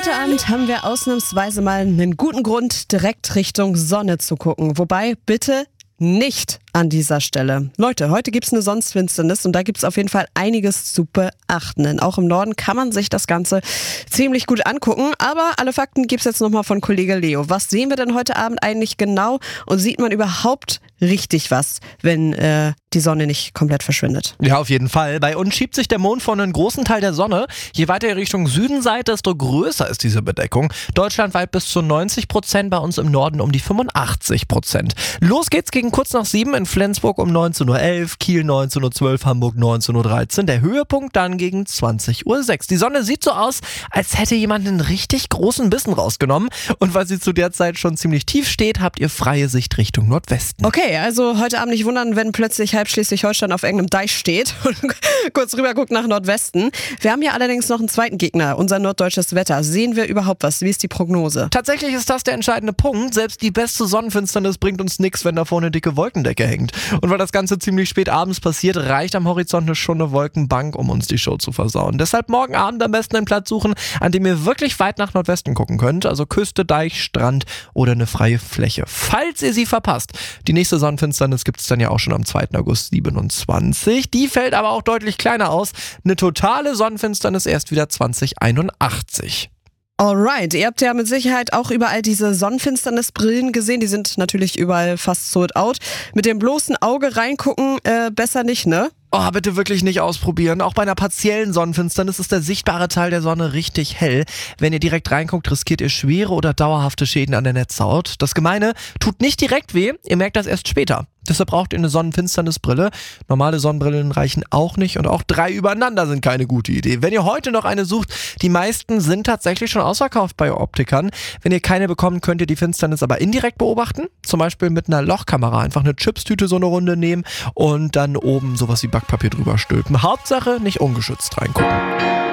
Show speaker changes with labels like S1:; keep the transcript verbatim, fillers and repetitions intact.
S1: Heute Abend haben wir ausnahmsweise mal einen guten Grund, direkt Richtung Sonne zu gucken. Wobei, bitte nicht an dieser Stelle. Leute, heute gibt's eine Sonnenfinsternis und da gibt's auf jeden Fall einiges zu beachten. Denn auch im Norden kann man sich das Ganze ziemlich gut angucken. Aber alle Fakten gibt's jetzt nochmal von Kollege Leo. Was sehen wir denn heute Abend eigentlich genau? Und sieht man überhaupt richtig was, wenn äh, die Sonne nicht komplett verschwindet?
S2: Ja, auf jeden Fall. Bei uns schiebt sich der Mond von einem großen Teil der Sonne. Je weiter ihr Richtung Süden seid, desto größer ist diese Bedeckung. Deutschlandweit bis zu neunzig Prozent, bei uns im Norden um die fünfundachtzig Prozent. Los geht's gegen kurz nach sieben in Flensburg um neunzehn Uhr elf, Kiel neunzehn Uhr zwölf, Hamburg neunzehn Uhr dreizehn. Der Höhepunkt dann gegen zwanzig Uhr sechs. Die Sonne sieht so aus, als hätte jemand einen richtig großen Bissen rausgenommen. Und weil sie zu der Zeit schon ziemlich tief steht, habt ihr freie Sicht Richtung Nordwesten.
S1: Okay, also heute Abend nicht wundern, wenn plötzlich halb Schleswig-Holstein auf irgendeinem Deich steht und kurz rüber guckt nach Nordwesten. Wir haben ja allerdings noch einen zweiten Gegner, unser norddeutsches Wetter. Sehen wir überhaupt was? Wie ist die Prognose?
S2: Tatsächlich ist das der entscheidende Punkt. Selbst die beste Sonnenfinsternis bringt uns nichts, wenn da vorne eine dicke Wolkendecke hängt. Und weil das Ganze ziemlich spät abends passiert, reicht am Horizont schon eine Wolkenbank, um uns die Show zu versauen. Deshalb morgen Abend am besten einen Platz suchen, an dem ihr wirklich weit nach Nordwesten gucken könnt. Also Küste, Deich, Strand oder eine freie Fläche. Falls ihr sie verpasst. Die nächste Sonnenfinsternis gibt es dann ja auch schon am zweiten August siebenundzwanzig. Die fällt aber auch deutlich kleiner aus. Eine totale Sonnenfinsternis erst wieder zwanzig einundachtzig.
S1: Alright, ihr habt ja mit Sicherheit auch überall diese Sonnenfinsternisbrillen gesehen. Die sind natürlich überall fast sold out. Mit dem bloßen Auge reingucken, äh, besser nicht, ne?
S2: Oh, bitte wirklich nicht ausprobieren. Auch bei einer partiellen Sonnenfinsternis ist der sichtbare Teil der Sonne richtig hell. Wenn ihr direkt reinguckt, riskiert ihr schwere oder dauerhafte Schäden an der Netzhaut. Das Gemeine, tut nicht direkt weh, ihr merkt das erst später. Deshalb braucht ihr eine Sonnenfinsternisbrille. Normale Sonnenbrillen reichen auch nicht und auch drei übereinander sind keine gute Idee. Wenn ihr heute noch eine sucht, die meisten sind tatsächlich schon ausverkauft bei Optikern. Wenn ihr keine bekommt, könnt ihr die Finsternis aber indirekt beobachten. Zum Beispiel mit einer Lochkamera. Einfach eine Chipstüte so eine Runde nehmen und dann oben sowas wie Backpapier drüber stülpen. Hauptsache nicht ungeschützt reingucken.